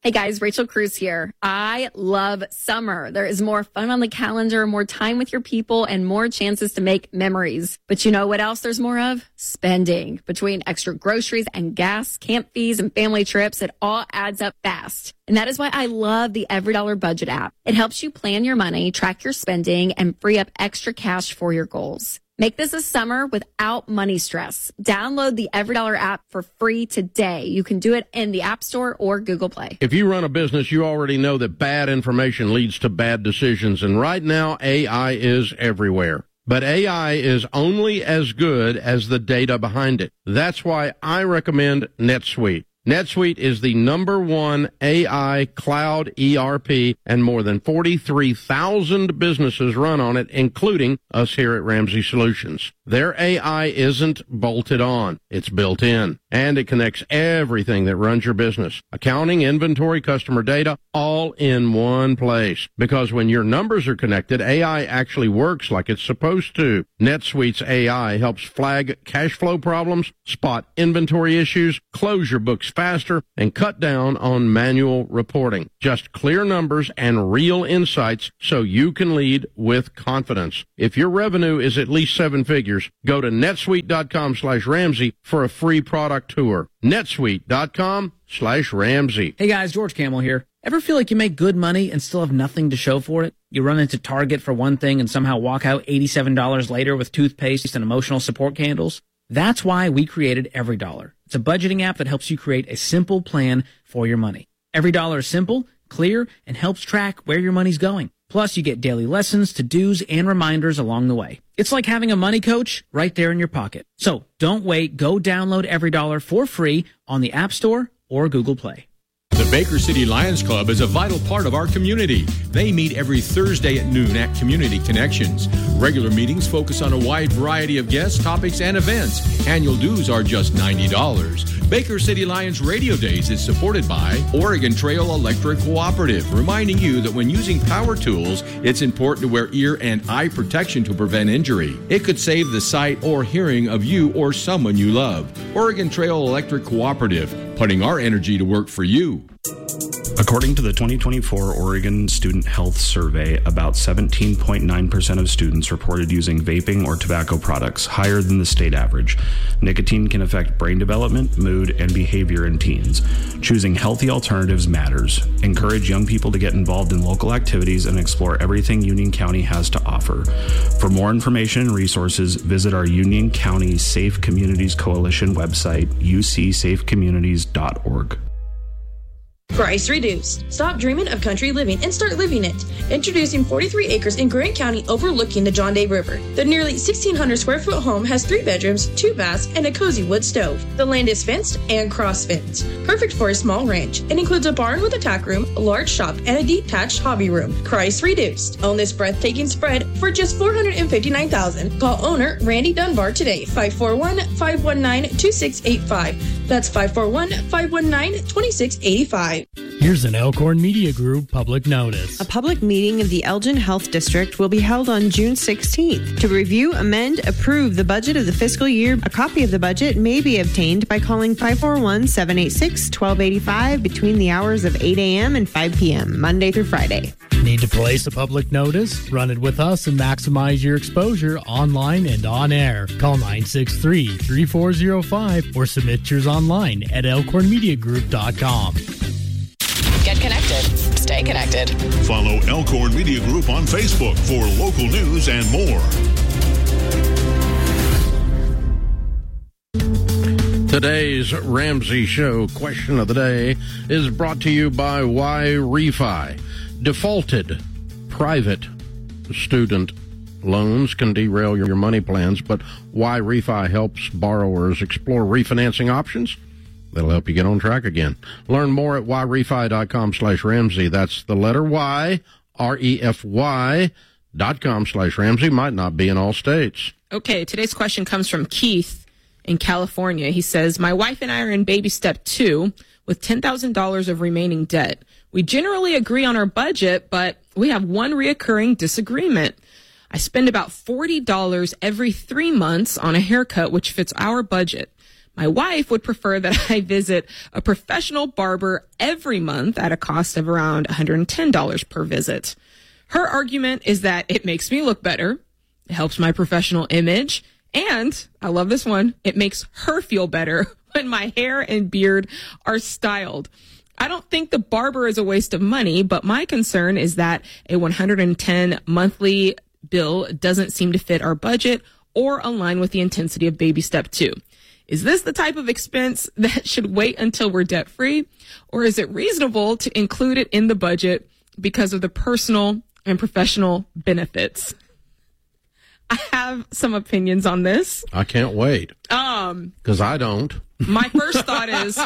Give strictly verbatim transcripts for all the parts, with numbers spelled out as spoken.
Hey guys, Rachel Cruz here. I love summer. There is more fun on the calendar, more time with your people, and more chances to make memories. But you know what else there's more of? Spending. Between extra groceries and gas, camp fees, and family trips, it all adds up fast. And that is why I love the Every Dollar Budget app. It helps you plan your money, track your spending, and free up extra cash for your goals. Make this a summer without money stress. Download the Every Dollar app for free today. You can do it in the App Store or Google Play. If you run a business, you already know that bad information leads to bad decisions. And right now, A I is everywhere. But A I is only as good as the data behind it. That's why I recommend NetSuite. NetSuite is the number one A I cloud E R P, and more than forty-three thousand businesses run on it, including us here at Ramsey Solutions. Their A I isn't bolted on. It's built in, and it connects everything that runs your business. Accounting, inventory, customer data, all in one place. Because when your numbers are connected, A I actually works like it's supposed to. NetSuite's A I helps flag cash flow problems, spot inventory issues, close your books faster, and cut down on manual reporting. Just clear numbers and real insights so you can lead with confidence. If your revenue is at least seven figures, go to netsuite.com slash Ramsey for a free product tour. netsuite.com slash Ramsey. Hey guys, George Camel here. Ever feel like you make good money and still have nothing to show for it? You run into Target for one thing and somehow walk out eighty-seven dollars later with toothpaste and emotional support candles? That's why we created Every Dollar. It's a budgeting app that helps you create a simple plan for your money. Every Dollar is simple, clear, and helps track where your money's going. Plus, you get daily lessons, to-dos, and reminders along the way. It's like having a money coach right there in your pocket. So don't wait. Go download Every Dollar for free on the App Store or Google Play. The Baker City Lions Club is a vital part of our community. They meet every Thursday at noon at Community Connections. Regular meetings focus on a wide variety of guests, topics, and events. Annual dues are just ninety dollars. Baker City Lions Radio Days is supported by Oregon Trail Electric Cooperative, reminding you that when using power tools, it's important to wear ear and eye protection to prevent injury. It could save the sight or hearing of you or someone you love. Oregon Trail Electric Cooperative, putting our energy to work for you. According to the twenty twenty-four Oregon Student Health Survey, about seventeen point nine percent of students reported using vaping or tobacco products, higher than the state average. Nicotine can affect brain development, mood, and behavior in teens. Choosing healthy alternatives matters. Encourage young people to get involved in local activities and explore everything Union County has to offer. For more information and resources, visit our Union County Safe Communities Coalition website, u c safe communities dot org. Price reduced. Stop dreaming of country living and start living it. Introducing forty-three acres in Grant County overlooking the John Day River. The nearly sixteen hundred square foot home has three bedrooms, two baths, and a cozy wood stove. The land is fenced and cross-fenced. Perfect for a small ranch. It includes a barn with a tack room, a large shop, and a detached hobby room. Price reduced. Own this breathtaking spread for just four hundred fifty-nine thousand dollars. Call owner Randy Dunbar today, five four one, five one nine, two six eight five. That's five four one, five one nine, two six eight five. Here's an Elkhorn Media Group public notice. A public meeting of the Elgin Health District will be held on June sixteenth. To review, amend, approve the budget of the fiscal year, a copy of the budget may be obtained by calling five four one, seven eight six, one two eight five between the hours of eight a.m. and five p.m., Monday through Friday. Need to place a public notice? Run it with us and maximize your exposure online and on air. Call nine six three, three four zero five or submit yours online at elkhorn media group dot com. Get connected. Stay connected. Follow Elkhorn Media Group on Facebook for local news and more. Today's Ramsey Show question of the day is brought to you by Y-Refi. Defaulted private student loans can derail your money plans, but Y-Refi helps borrowers explore refinancing options that'll help you get on track again. Learn more at yrefy.com slash Ramsey. That's the letter Y, R E F Y dot com slash Ramsey. Might not be in all states. Okay, today's question comes from Keith in California. He says, my wife and I are in baby step two with ten thousand dollars of remaining debt. We generally agree on our budget, but we have one reoccurring disagreement. I spend about forty dollars every three months on a haircut, which fits our budget. My wife would prefer that I visit a professional barber every month at a cost of around one hundred ten dollars per visit. Her argument is that it makes me look better, it helps my professional image, and, I love this one, it makes her feel better when my hair and beard are styled. I don't think the barber is a waste of money, but my concern is that a one hundred ten monthly bill doesn't seem to fit our budget or align with the intensity of baby step two. Is this the type of expense that should wait until we're debt free, or is it reasonable to include it in the budget because of the personal and professional benefits? I have some opinions on this. I can't wait. Um, because I don't. My first thought is,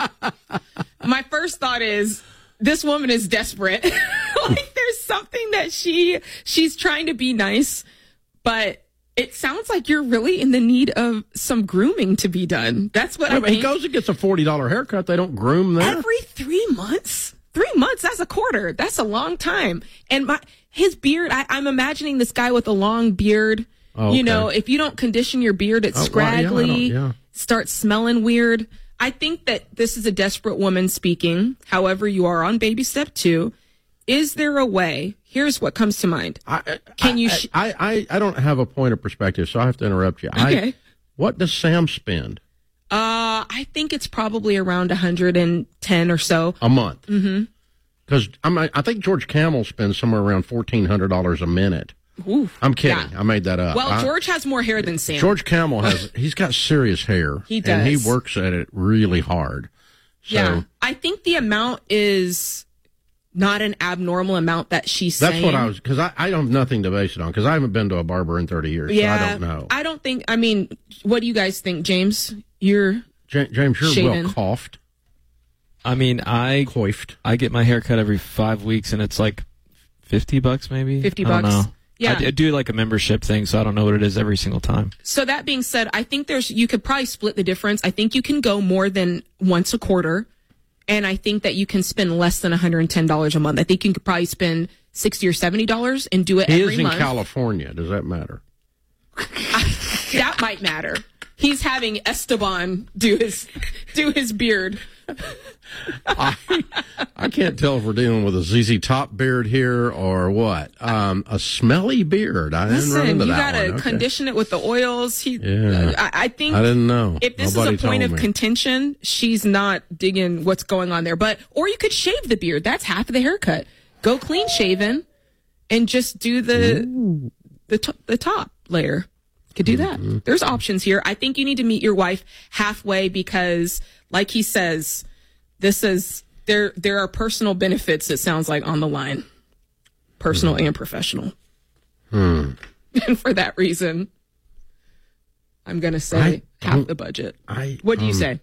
my first thought is, this woman is desperate. Like, there's something that she, she's trying to be nice, but it sounds like you're really in the need of some grooming to be done. That's what I, I mean. He goes and gets a forty dollars haircut. They don't groom there. Every three months? Three months, that's a quarter. That's a long time. And my his beard, I, I'm imagining this guy with a long beard. Oh, okay. You know, if you don't condition your beard, it's oh, scraggly, well, yeah, yeah. starts smelling weird. I think that this is a desperate woman speaking. However, you are on baby step two. Is there a way? Here's what comes to mind. I, Can I, you? Sh- I, I, I don't have a point of perspective, so I have to interrupt you. Okay. I, what does Sam spend? Uh, I think it's probably around one hundred ten or so. A month? Mm-hmm. Because I think George Camel spends somewhere around fourteen hundred dollars a minute. Oof. I'm kidding. Yeah. I made that up. Well, I, George has more hair than Sam. George Camel has, he's got serious hair. He does. And he works at it really hard. So, yeah. I think the amount is not an abnormal amount that she's that's saying. That's what I was, because I, I don't have nothing to base it on, because I haven't been to a barber in thirty years, yeah, so I don't know. I don't think, I mean, what do you guys think, James? You're J- James, you're shaving. well coiffed. I mean, I coiffed. I get my hair cut every five weeks, and it's like fifty bucks, maybe. Fifty I bucks. Don't know. Yeah. I, I do like a membership thing, so I don't know what it is every single time. So that being said, I think there's you could probably split the difference. I think you can go more than once a quarter, and I think that you can spend less than one hundred ten dollars a month. I think you could probably spend sixty or seventy dollars and do it he every is in month. California. Does that matter? That might matter. He's having Esteban do his do his beard. I, I can't tell if we're dealing with a Z Z Top beard here or what. Um, a smelly beard. I Listen, didn't run into you that gotta one. Okay. condition it with the oils. He, yeah. I, I think. I didn't know. If this Nobody is a point told of me. contention, she's not digging what's going on there. But or you could shave the beard. That's half of the haircut. Go clean shaven, and just do the Ooh. the t- the top layer. Could do that. Mm-hmm. There's options here. I think you need to meet your wife halfway because, like he says, this is there. There are personal benefits. It sounds like on the line, personal mm. and professional. Hmm. And for that reason, I'm going to say I, half the budget. I, what do you um, say?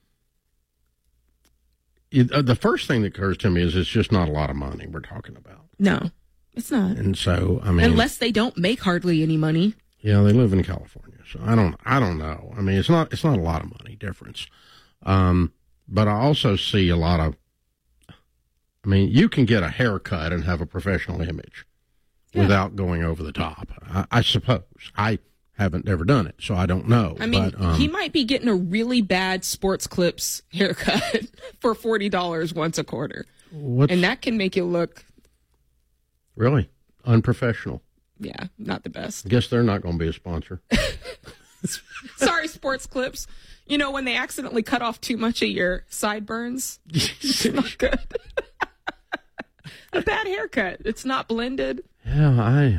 It, uh, the first thing that occurs to me is it's just not a lot of money we're talking about. No, it's not. And so, I mean, unless they don't make hardly any money. Yeah, they live in California, so I don't. I don't know. I mean, it's not. It's not a lot of money difference. Um, but I also see a lot of. I mean, you can get a haircut and have a professional image yeah. without going over the top. I, I suppose. I haven't ever done it, so I don't know. I mean, but, um, he might be getting a really bad Sports Clips haircut for forty dollars once a quarter, and that can make you look really unprofessional. Yeah, not the best. Guess they're not going to be a sponsor. Sorry, Sports Clips. You know, when they accidentally cut off too much of your sideburns, it's not good. A bad haircut. It's not blended. Yeah, I...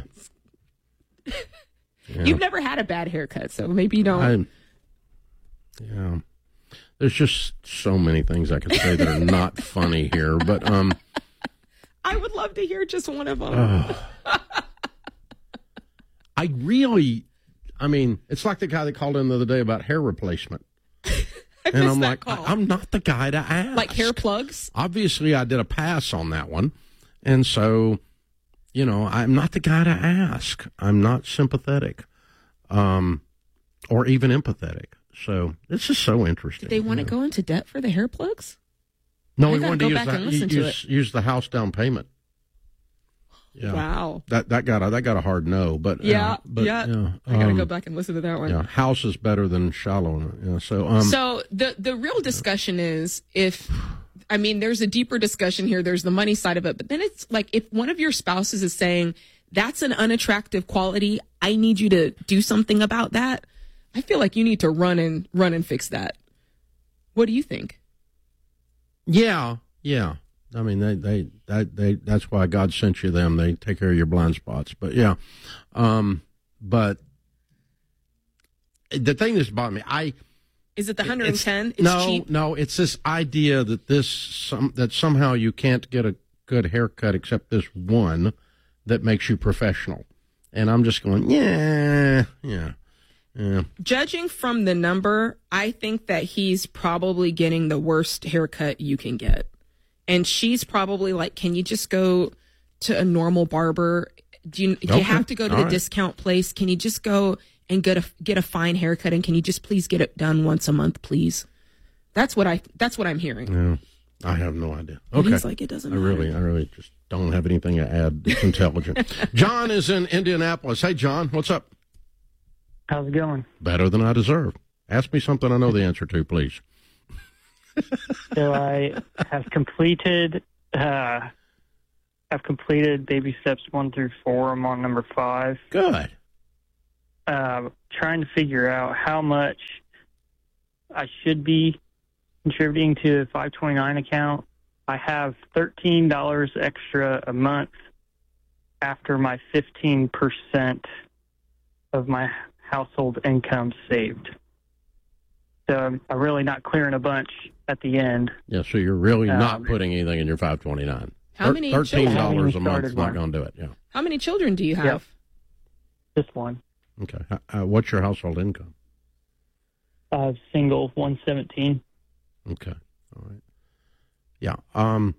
Yeah. You've never had a bad haircut, so maybe you don't. I, yeah. There's just so many things I could say that are not funny here, but... um. I would love to hear just one of them. Uh, I really, I mean, it's like the guy that called in the other day about hair replacement. I and I'm that like, call. I, I'm not the guy to ask. Like hair plugs? Obviously, I did a pass on that one. And so, you know, I'm not the guy to ask. I'm not sympathetic um, or even empathetic. So this is so interesting. Did they want to go into debt for the hair plugs? No, I we wanted to go use back the, and listen to use, use the house down payment. Yeah. Wow. That that got a, that got a hard no, but yeah, uh, but, yeah. yeah I gotta um, go back and listen to that one. Yeah, house is better than shallow. Yeah, so um, so the the real discussion is if, I mean, there's a deeper discussion here. There's the money side of it, but then it's like if one of your spouses is saying that's an unattractive quality, I need you to do something about that. I feel like you need to run and run and fix that. What do you think? Yeah, yeah. I mean, they, they, they, they, that's why God sent you them. They take care of your blind spots. But yeah, um, but the thing that's bothering me, I is it the one hundred ten? It's, it's no, cheap? no. It's this idea that this some that somehow you can't get a good haircut except this one that makes you professional. And I'm just going, yeah, yeah. Yeah. Judging from the number, I think that he's probably getting the worst haircut you can get. And she's probably like, can you just go to a normal barber? Do you, do okay. you have to go to All the right. discount place? Can you just go and get a, get a fine haircut? And can you just please get it done once a month, please? That's what I, that's what I'm hearing. Yeah. I have no idea. And Okay. he's like, it doesn't I matter. really, I really just don't have anything to add that's intelligent. John is in Indianapolis. Hey, John, what's up? How's it going? Better than I deserve. Ask me something I know the answer to, please. So I have completed uh, have completed baby steps one through four. I'm on number five. Good. Uh, trying to figure out how much I should be contributing to the five twenty-nine account. I have thirteen dollars extra a month after my fifteen percent of my household income saved. So I'm I'm really not clearing a bunch at the end. Yeah, so you're really not Um, putting anything in your five twenty-nine. How many thirteen dollars a children? month is not Started going to do it, yeah. How many children do you have? Yep. Just one. Okay. Uh, what's your household income? Uh, single, one seventeen. Okay. All right. Yeah. Um,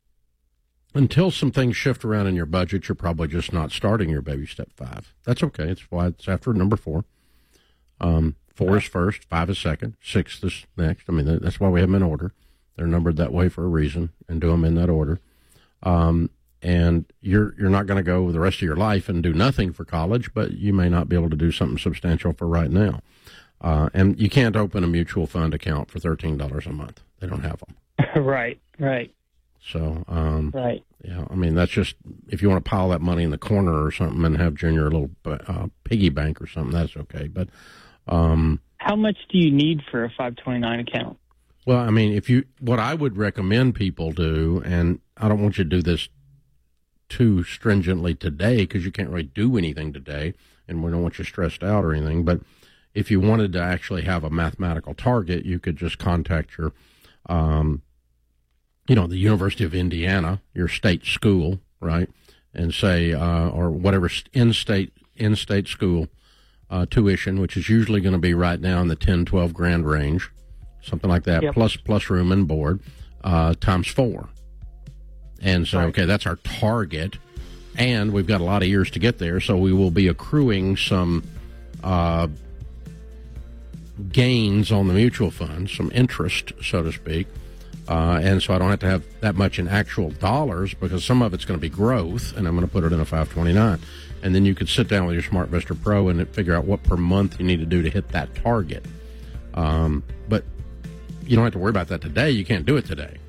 until some things shift around in your budget, you're probably just not starting your baby step five. That's okay. It's why it's after number four. Um, four is first, five is second, six is next. I mean, that's why we have them in order. They're numbered that way for a reason, and do them in that order. Um, and you're you're not going to go the rest of your life and do nothing for college, but you may not be able to do something substantial for right now. Uh, and you can't open a mutual fund account for thirteen dollars a month. They don't have them. Right, right. So, um, right. Yeah, I mean, that's just, if you want to pile that money in the corner or something and have Junior a little uh, piggy bank or something, that's okay. But, um, How much do you need for a five twenty-nine account? well, I mean, if you, what I would recommend people do, and I don't want you to do this too stringently today because you can't really do anything today, and we don't want you stressed out or anything, but if you wanted to actually have a mathematical target, you could just contact your, um, you know, the University of Indiana, your state school, right, and say, uh, or whatever in-state in-state school uh, tuition, which is usually going to be right now in the ten, twelve grand range, something like that, Yep. plus plus room and board, uh, times four. And so, okay, that's our target, and we've got a lot of years to get there, so we will be accruing some uh, gains on the mutual fund, some interest, so to speak. Uh, and so I don't have to have that much in actual dollars because some of it's going to be growth, and I'm going to put it in a five twenty-nine. And then you could sit down with your SmartVestor Pro and figure out what per month you need to do to hit that target. Um, but you don't have to worry about that today. You can't do it today.